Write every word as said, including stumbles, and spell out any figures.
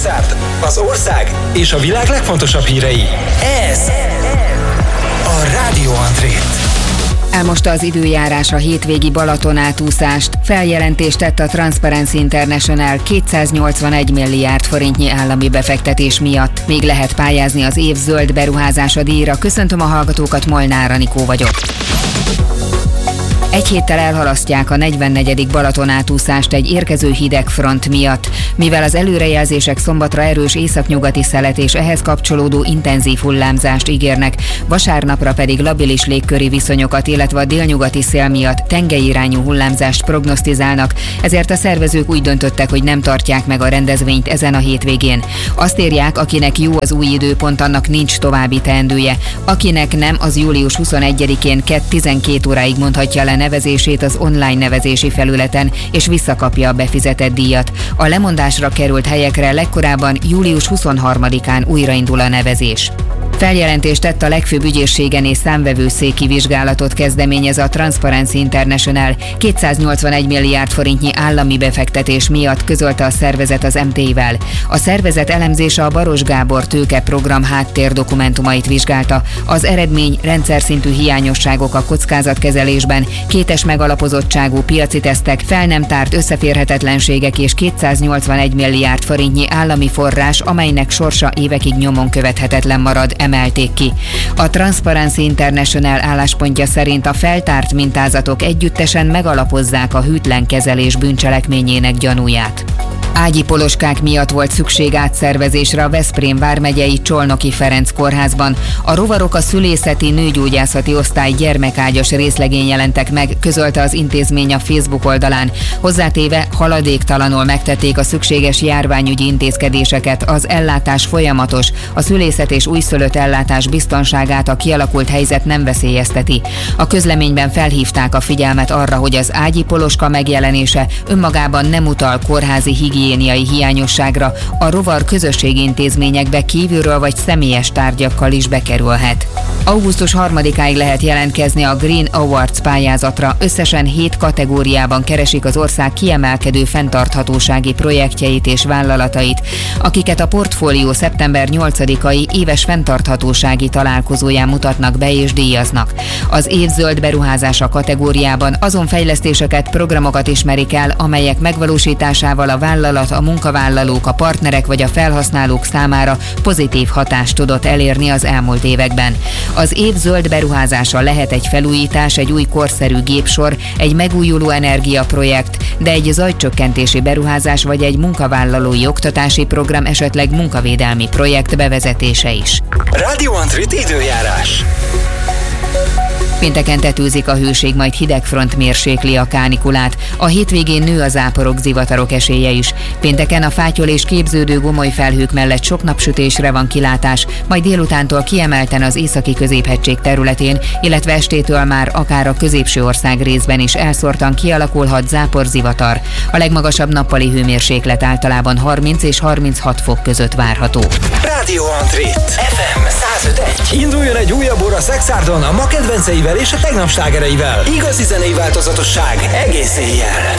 koncert, az ország és a világ legfontosabb hírei. Ez a Rádió André. Elmosta az időjárás a hétvégi Balaton átúszást. Feljelentést tett a Transparency International kétszáznyolcvanegy milliárd forintnyi állami befektetés miatt. Még lehet pályázni az év zöld beruházása díjra. Köszöntöm a hallgatókat, Molnár Anikó vagyok. Egy héttel elhalasztják a negyvennegyedik Balaton átúszást egy érkező hidegfront miatt. Mivel az előrejelzések szombatra erős északnyugati szelet és ehhez kapcsolódó intenzív hullámzást ígérnek, vasárnapra pedig labilis légköri viszonyokat, illetve a délnyugati szél miatt tengeirányú hullámzást prognosztizálnak, ezért a szervezők úgy döntöttek, hogy nem tartják meg a rendezvényt ezen a hétvégén. Azt írják, akinek jó az új időpont, annak nincs további teendője. Akinek nem, az július huszonegyedikén tizenkét óráig mondhatja le nevezését az online nevezési felületen, és visszakapja a befizetett díjat. A lemondásra került helyekre legkorábban július huszonharmadikán újraindul a nevezés. Feljelentést tett a legfőbb ügyészségen és számvevőszéki vizsgálatot kezdeményez a Transparency International kétszáznyolcvanegy milliárd forintnyi állami befektetés miatt, közölte a szervezet az em té i-vel. A szervezet elemzése a Baros Gábor tőkeprogram háttérdokumentumait vizsgálta. Az eredmény rendszerszintű hiányosságok a kockázatkezelésben, kétes megalapozottságú piaci tesztek, fel nem tárt összeférhetetlenségek és kétszáznyolcvanegy milliárd forintnyi állami forrás, amelynek sorsa évekig nyomon követhetetlen marad, emelték ki. A Transparency International álláspontja szerint a feltárt mintázatok együttesen megalapozzák a hűtlen kezelés bűncselekményének gyanúját. Ágyi poloskák miatt volt szükség átszervezésre a Veszprém vármegyei Csolnoki Ferenc kórházban. A rovarok a szülészeti nőgyógyászati osztály gyermekágyas részlegén jelentek meg, közölte az intézmény a Facebook oldalán. Hozzátéve, haladéktalanul megtették a szükséges járványügyi intézkedéseket, az ellátás folyamatos, a szülészet és újszülött ellátás biztonságát a kialakult helyzet nem veszélyezteti. A közleményben felhívták a figyelmet arra, hogy az ágyi poloska megjelenése önmagában nem utal kórházi higiéniai hiányosságra, a rovar közösségi intézményekbe kívülről vagy személyes tárgyakkal is bekerülhet. augusztus harmadikáig lehet jelentkezni a Green Awards pályázatra. Összesen hét kategóriában keresik az ország kiemelkedő fenntarthatósági projektjeit és vállalatait, akiket a portfólió szeptember nyolcadikai éves fenntarthatósági találkozóján mutatnak be és díjaznak. Az év zöld beruházása kategóriában azon fejlesztéseket, programokat ismerik el, amelyek megvalósításával a vállalat, a munkavállalók, a partnerek vagy a felhasználók számára pozitív hatást tudott elérni az elmúlt években. Az év zöld beruházása lehet egy felújítás, egy új korszerű gépsor, egy megújuló energiaprojekt, de egy zajcsökkentési beruházás vagy egy munkavállalói oktatási program, esetleg munkavédelmi projekt bevezetése is. Rádió Andrit időjárás. Pénteken tetőzik a hőség, majd hidegfront mérsékli a kánikulát. A hétvégén nő a záporok, zivatarok esélye is. Pénteken a fátyol és képződő gomoly felhők mellett sok napsütésre van kilátás, majd délutántól kiemelten az északi középhegység területén, illetve estétől már akár a középső ország részben is elszórtan kialakulhat záporzivatar. A legmagasabb nappali hőmérséklet általában harminc és harminchat fok között várható. Rádió André, ef em száz öt egy. Induljon egy újabb óra Szexárdon a ma kedvenceivel és a tegnap slágereivel. Igazi zenei változatosság egész éjjel.